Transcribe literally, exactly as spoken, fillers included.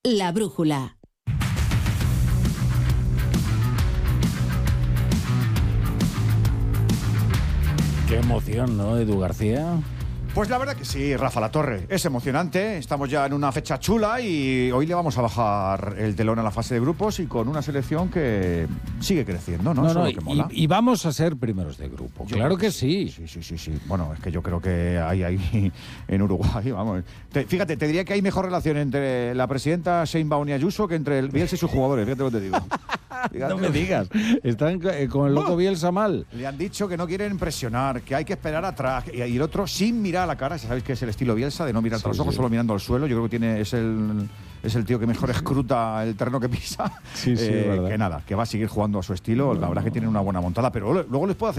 La brújula. Qué emoción, ¿no, Edu García? Pues la verdad que sí, Rafa Latorre. Es emocionante, estamos ya en una fecha chula y hoy le vamos a bajar el telón a la fase de grupos y con una selección que sigue creciendo, ¿no? No, Eso no, es lo que mola. y, y vamos a ser primeros de grupo, Yo claro creo que sí. Sí, sí, sí, sí. Bueno, es que yo creo que hay ahí en Uruguay, vamos. Te, fíjate, te diría que hay mejor relación entre la presidenta Sheinbaum y Ayuso que entre el Bielsa y sus jugadores, fíjate lo que te digo. No me digas, están eh, con el loco Bielsa mal. Le han dicho que no quieren presionar, que hay que esperar atrás. Y, y el otro sin mirar a la cara, sabéis que es el estilo Bielsa, de no mirar Sí, a los ojos, sí. solo mirando al suelo. Yo creo que tiene es el, es el tío que mejor escruta el terreno que pisa. Sí, sí, Eh, es verdad. que nada, que va a seguir jugando a su estilo. La verdad es que tienen una buena montada, pero luego les puede hacer